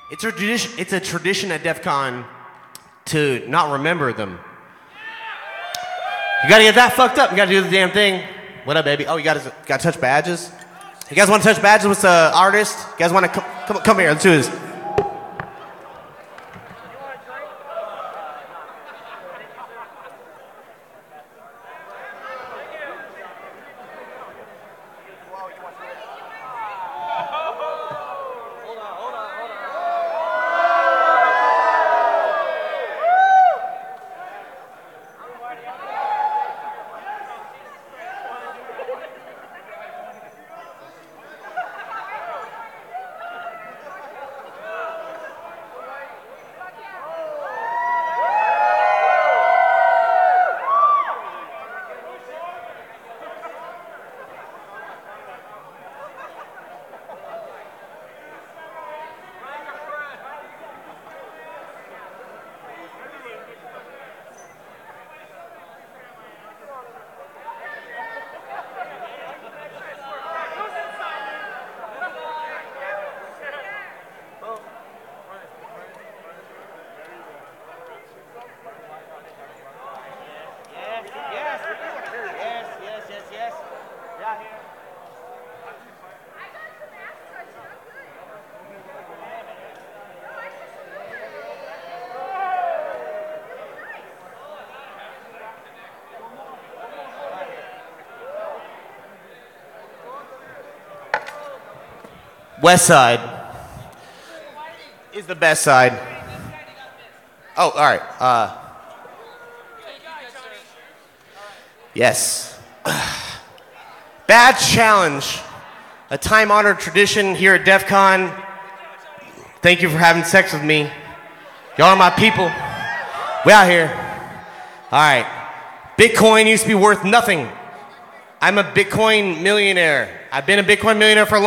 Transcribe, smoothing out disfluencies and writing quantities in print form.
It's a tradition. It's a tradition at DEF CON to not remember them. You gotta get that fucked up. You gotta do the damn thing. What up, baby? Oh, you gotta touch badges. You guys want to touch badges with the artist? You guys want to come here? Let's do this. West side is the best side. Oh, all right. Yes. Badge challenge, a time-honored tradition here at DEF CON. Thank you for having sex with me. Y'all are my people. We out here. All right. Bitcoin used to be worth nothing. I'm a Bitcoin millionaire. I've been a Bitcoin millionaire for a long time.